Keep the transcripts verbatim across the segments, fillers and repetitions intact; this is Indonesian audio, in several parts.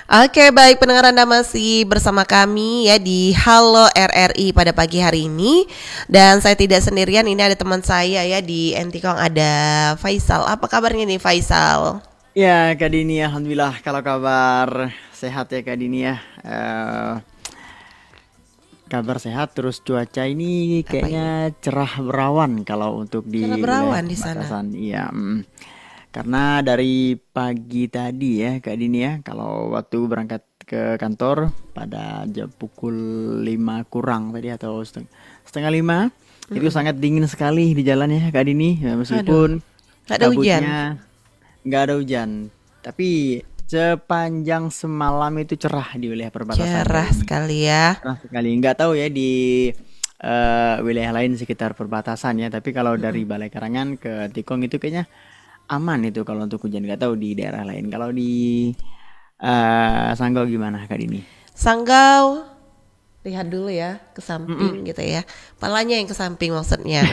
Oke, baik pendengar Anda masih bersama kami ya di Halo R R I pada pagi hari ini. Dan saya tidak sendirian, ini ada teman saya ya di Entikong, ada Faisal. Apa kabarnya nih Faisal? Ya, Kak Dini, alhamdulillah kalau kabar sehat ya Kak Dini ya. Eh, kabar sehat, terus cuaca ini Apa ini? kayaknya cerah berawan kalau untuk Cara di wilayah berawan di sana. perbatasan. Iya, mm. Karena dari pagi tadi ya Kak Dini ya, kalau waktu berangkat ke kantor pada jam pukul lima kurang tadi atau seteng- setengah lima, itu Mm-mm. sangat dingin sekali di jalan ya Kak Dini. Ya, Aduh, meskipun nggak ada hujan. kabutnya nggak ada hujan, tapi sepanjang semalam itu cerah di wilayah perbatasan kali Cerah ini. sekali ya. Cerah sekali. Nggak tahu ya di eh, wilayah lain sekitar perbatasan ya. Tapi kalau dari Mm-mm. Balai Karangan ke Tikong itu kayaknya aman itu kalau untuk hujan. Nggak tahu di daerah lain. Kalau di eh, Sanggau gimana Kak Dini? Sanggau, lihat dulu ya ke Mm-mm. samping gitu ya. Palanya yang ke samping maksudnya.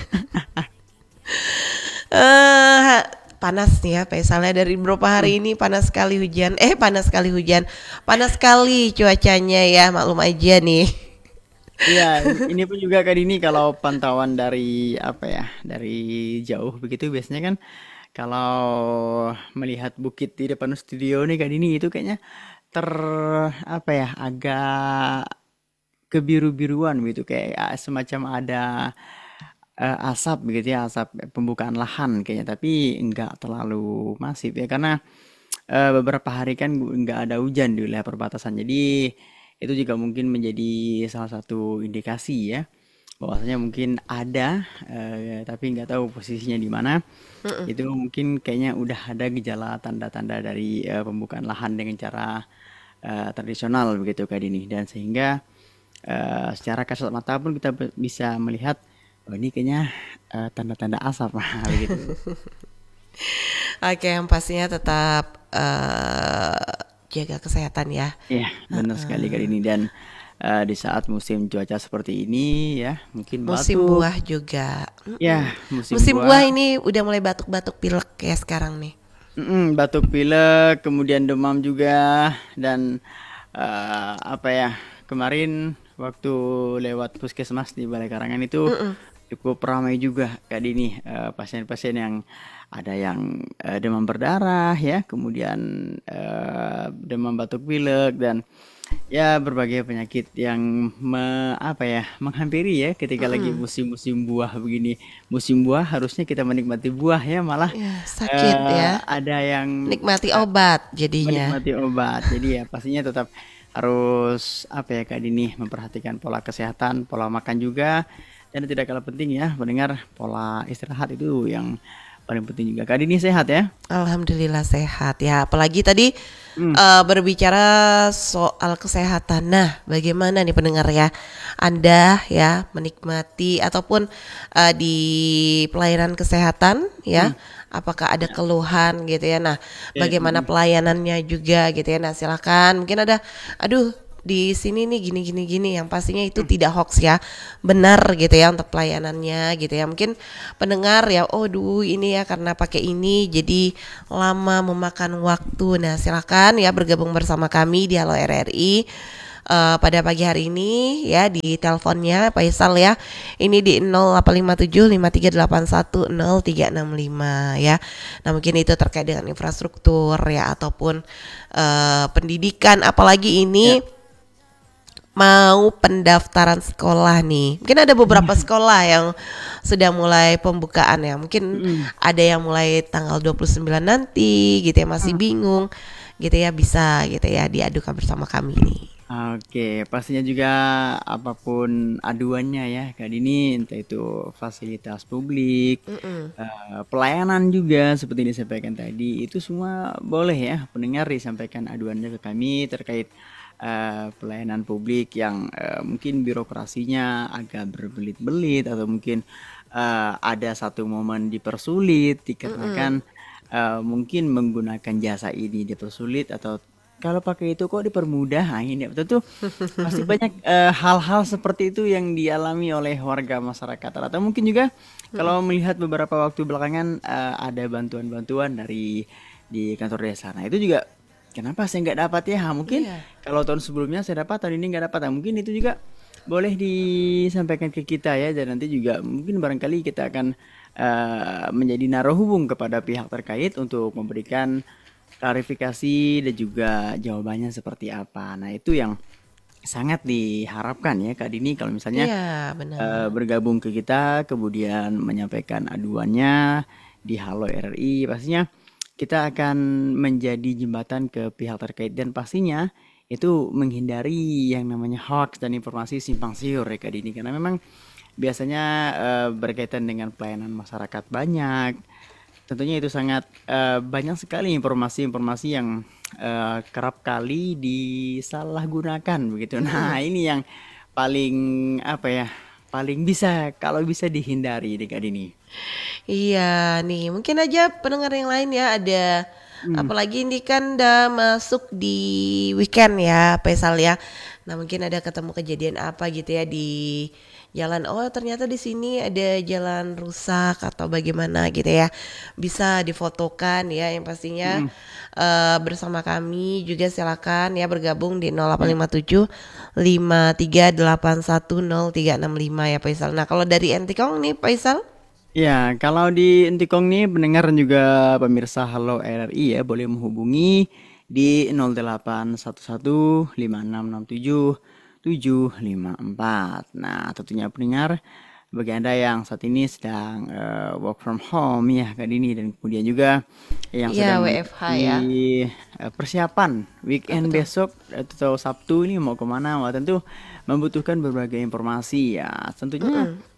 Eh panas nih ya Faisalnya, dari beberapa hari ini panas sekali hujan. Eh panas sekali hujan. Panas sekali cuacanya ya, maklum aja nih. Iya, ini pun juga Kak Dini kalau pantauan dari apa ya, dari jauh begitu biasanya kan kalau melihat bukit di depan studio nih Kak Dini itu kayaknya ter apa ya, agak kebiru-biruan gitu kayak ah, semacam ada eh, asap begitu ya, asap pembukaan lahan kayaknya, tapi enggak terlalu masif ya karena eh, beberapa hari kan nggak ada hujan di wilayah perbatasan. Jadi itu juga mungkin menjadi salah satu indikasi ya bahwasanya mungkin ada eh, tapi nggak tahu posisinya di mana. Itu mungkin kayaknya udah ada gejala tanda-tanda dari eh, pembukaan lahan dengan cara eh, tradisional begitu Kak Dini, dan sehingga eh, secara kasat mata pun kita be- bisa melihat oh ini kayaknya eh, tanda-tanda asap begitu. Oke, yang pastinya tetap eh, jaga kesehatan ya. Iya, benar sekali Kak Dini, dan eh, di saat musim cuaca seperti ini ya mungkin Musim batuk buah juga. ya, Mm-mm. musim Musim buah. buah ini udah mulai batuk-batuk pilek ya sekarang nih. Mm-mm, batuk pilek, kemudian demam juga, dan eh, apa ya, kemarin waktu lewat puskesmas di Balai Karangan itu cukup ramai juga Kak Dini, eh, pasien-pasien yang ada yang eh, demam berdarah ya, kemudian eh, demam batuk pilek, dan ya berbagai penyakit yang me- apa ya, menghampiri ya ketika lagi musim-musim buah begini. Musim buah harusnya kita menikmati buah ya, malah Ya, sakit eh, ya. ada yang Nikmati obat jadinya. menikmati obat. Jadi ya pastinya tetap harus apa ya Kak Dini, memperhatikan pola kesehatan, pola makan juga, dan tidak kalah penting ya mendengar pola istirahat itu yang paling penting juga. Kak Dini sehat ya? Alhamdulillah sehat ya. Apalagi tadi Hmm. eh, berbicara soal kesehatan. Nah, bagaimana nih pendengar ya? Anda ya menikmati ataupun eh, di pelayanan kesehatan ya? Hmm. Apakah ada Ya. keluhan gitu ya? Nah, Ya, bagaimana mm-mm. pelayanannya juga gitu ya? Nah, silakan. Mungkin ada, aduh di sini nih gini gini gini, yang pastinya itu Hmm. tidak hoax ya, benar gitu ya untuk pelayanannya gitu ya. Mungkin pendengar ya, oh duh ini ya karena pakai ini jadi lama memakan waktu. Nah silakan ya bergabung bersama kami di Halo R R I eh, pada pagi hari ini ya, di teleponnya Faisal ya, ini di nol delapan lima tujuh lima tiga delapan satu nol tiga enam lima ya. Nah mungkin itu terkait dengan infrastruktur ya ataupun eh, pendidikan, apalagi Ya. ini mau pendaftaran sekolah nih. Mungkin ada beberapa sekolah yang sudah mulai pembukaan ya. Mungkin Mm-mm. ada yang mulai tanggal dua puluh sembilan nanti gitu ya, masih bingung gitu ya, bisa gitu ya diadukan bersama kami nih. Oke, pastinya juga apapun aduannya ya, Kak Dini, entah itu fasilitas publik, Mm-mm. eh, pelayanan juga seperti yang disampaikan tadi, itu semua boleh ya pendengar disampaikan aduannya ke kami terkait eh, pelayanan publik yang eh, mungkin birokrasinya agak berbelit-belit, atau mungkin eh, ada satu momen dipersulit Mm-mm. dikarenakan eh, mungkin menggunakan jasa ini dipersulit, atau kalau pakai itu kok dipermudah. Nah, ini betul tuh pasti banyak eh, hal-hal seperti itu yang dialami oleh warga masyarakat. Atau mungkin juga kalau melihat beberapa waktu belakangan eh, ada bantuan-bantuan dari di kantor desa. Nah, itu juga kenapa saya nggak dapat ya? Mungkin Iya. kalau tahun sebelumnya saya dapat, tahun ini nggak dapat. Nah, mungkin itu juga boleh disampaikan ke kita ya, dan nanti juga mungkin barangkali kita akan eh, menjadi naruh hubung kepada pihak terkait untuk memberikan klarifikasi dan juga jawabannya seperti apa. Nah, itu yang sangat diharapkan ya Kak Dini, kalau misalnya Iya, eh, benar. bergabung ke kita, kemudian menyampaikan aduannya di Halo R R I, pastinya kita akan menjadi jembatan ke pihak terkait, dan pastinya itu menghindari yang namanya hoax dan informasi simpang siur ya Kak Dini, karena memang biasanya eh, berkaitan dengan pelayanan masyarakat banyak. Tentunya itu sangat eh, banyak sekali informasi-informasi yang eh, kerap kali disalahgunakan begitu. Nah, ini yang paling apa ya? Paling bisa kalau bisa dihindari nih Kak Dini. Iya nih, mungkin aja pendengar yang lain ya ada, Hmm. apalagi ini kan udah masuk di weekend ya, Faisal ya. Nah mungkin ada ketemu kejadian apa gitu ya di jalan. Oh ternyata di sini ada jalan rusak atau bagaimana gitu ya. Bisa difotokan ya, yang pastinya Mm-mm. eh, bersama kami juga silakan ya bergabung di nol delapan Ya. lima tujuh lima tiga delapan satu nol tiga enam lima ya Faisal. Nah kalau dari Entikong nih Faisal. Ya, kalau di Entikong nih pendengar dan juga pemirsa Halo R R I ya, boleh menghubungi di nol delapan satu satu lima enam enam tujuh tujuh lima empat. Nah, tentunya pendengar, bagi Anda yang saat ini sedang eh, work from home ya Kak Dini, dan kemudian juga yang Iya sedang W F H mengikuti ya. eh, persiapan Ah, weekend betul. besok atau Sabtu ini mau kemana, wah tentu membutuhkan berbagai informasi ya. Tentunya Mm-mm.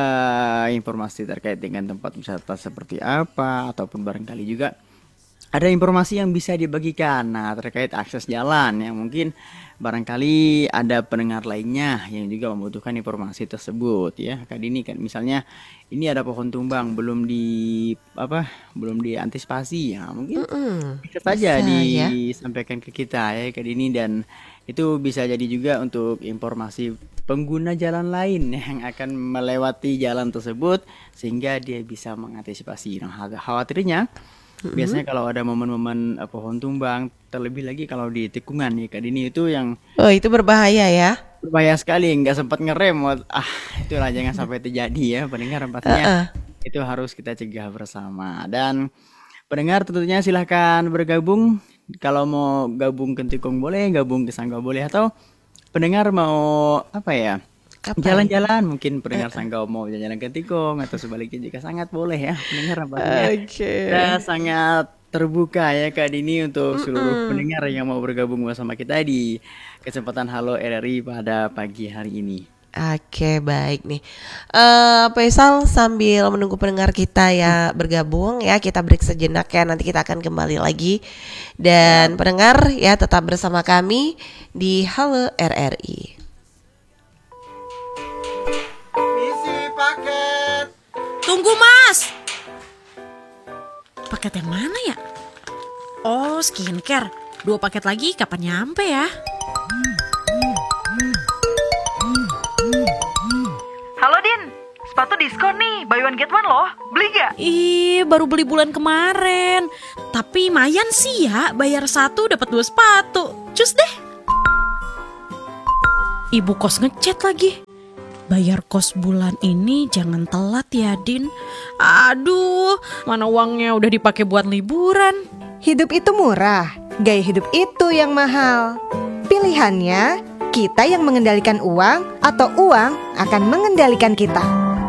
eh, informasi terkait dengan tempat wisata seperti apa, ataupun barangkali juga ada informasi yang bisa dibagikan. Nah, terkait akses jalan yang mungkin barangkali ada pendengar lainnya yang juga membutuhkan informasi tersebut ya. Kak Dini kan misalnya ini ada pohon tumbang belum di apa belum diantisipasi ya, mungkin Mm-mm. bisa saja Bisa ya. disampaikan ke kita ya Kak Dini, dan itu bisa jadi juga untuk informasi pengguna jalan lain yang akan melewati jalan tersebut sehingga dia bisa mengantisipasi. Nah, khawatirnya Mm-mm. biasanya kalau ada momen-momen eh, pohon tumbang, terlebih lagi kalau di tikungan nih Kak Dini, itu yang Oh itu berbahaya ya. berbahaya sekali, nggak sempat ngerem. Wah, ah itulah jangan sampai terjadi ya pendengar, pastinya Heeh. itu harus kita cegah bersama. Dan pendengar tentunya silahkan bergabung, kalau mau gabung ke Tikung boleh, gabung ke Sanggau boleh, atau pendengar mau apa ya, Apa ini? jalan-jalan, mungkin pendengar Sanggau mau jalan-jalan ke Tikung atau sebaliknya juga sangat boleh ya pendengar, pastinya Oke. kita sangat terbuka ya Kak Dini untuk seluruh Mm-mm. pendengar yang mau bergabung bersama kita di kesempatan Halo R R I pada pagi hari ini. Oke baik nih. Eh Faisal sambil menunggu pendengar kita Hmm, ya bergabung ya kita break sejenak ya nanti kita akan kembali lagi siap. dan pendengar ya tetap bersama kami di Halo R R I. Isi paket. Tunggu mas, paket yang mana ya? Oh skincare, dua paket lagi kapan nyampe ya? Halo Din, sepatu diskon nih, buy one get one loh, beli gak? Ih baru beli bulan kemarin, tapi mayan sih ya, bayar satu dapat dua sepatu. Cus deh. Ibu kos ngechat lagi. Bayar kos bulan ini jangan telat ya Din. Aduh, mana uangnya udah dipakai buat liburan. Hidup itu murah, gaya hidup itu yang mahal. Pilihannya, kita yang mengendalikan uang atau uang akan mengendalikan kita.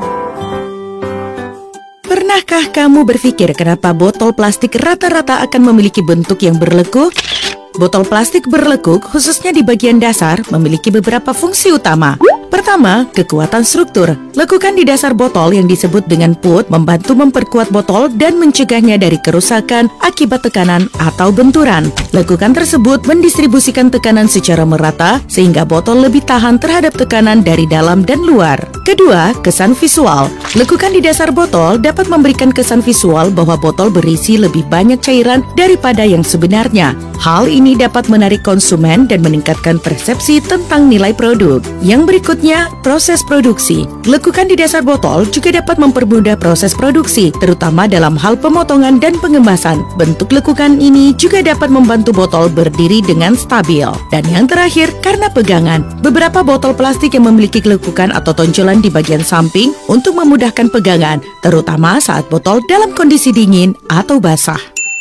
Pernahkah kamu berpikir kenapa botol plastik rata-rata akan memiliki bentuk yang berlekuk? Botol plastik berlekuk, khususnya di bagian dasar, memiliki beberapa fungsi utama. Pertama, kekuatan struktur. Lekukan di dasar botol yang disebut dengan put membantu memperkuat botol dan mencegahnya dari kerusakan akibat tekanan atau benturan. Lekukan tersebut mendistribusikan tekanan secara merata sehingga botol lebih tahan terhadap tekanan dari dalam dan luar. Kedua, kesan visual. Lekukan di dasar botol dapat memberikan kesan visual bahwa botol berisi lebih banyak cairan daripada yang sebenarnya. Hal ini dapat menarik konsumen dan meningkatkan persepsi tentang nilai produk. Yang berikutnya Selanjutnya, proses produksi. Lekukan di dasar botol juga dapat mempermudah proses produksi, terutama dalam hal pemotongan dan pengemasan. Bentuk lekukan ini juga dapat membantu botol berdiri dengan stabil. Dan yang terakhir, karena pegangan. Beberapa botol plastik yang memiliki lekukan atau tonjolan di bagian samping untuk memudahkan pegangan, terutama saat botol dalam kondisi dingin atau basah.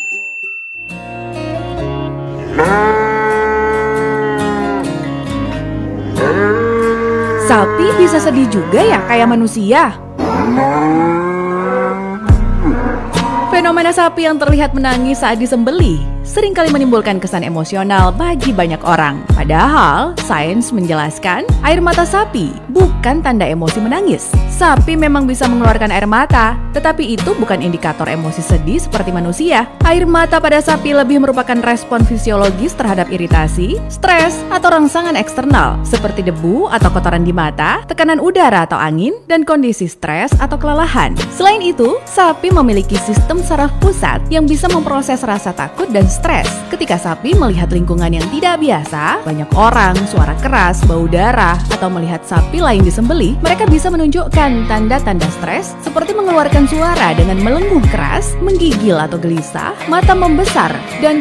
Sapi bisa sedih juga ya kayak manusia. Fenomena sapi yang terlihat menangis saat disembelih seringkali menimbulkan kesan emosional bagi banyak orang. Padahal, sains menjelaskan air mata sapi bukan tanda emosi menangis. Sapi memang bisa mengeluarkan air mata, tetapi itu bukan indikator emosi sedih seperti manusia. Air mata pada sapi lebih merupakan respon fisiologis terhadap iritasi, stres, atau rangsangan eksternal seperti debu atau kotoran di mata, tekanan udara atau angin, dan kondisi stres atau kelelahan. Selain itu, sapi memiliki sistem saraf pusat yang bisa memproses rasa takut dan stres. Ketika sapi melihat lingkungan yang tidak biasa, banyak orang, suara keras, bau darah, atau melihat sapi lain disembelih, mereka bisa menunjukkan tanda-tanda stres seperti mengeluarkan suara dengan melenguh keras, menggigil atau gelisah, mata membesar, dan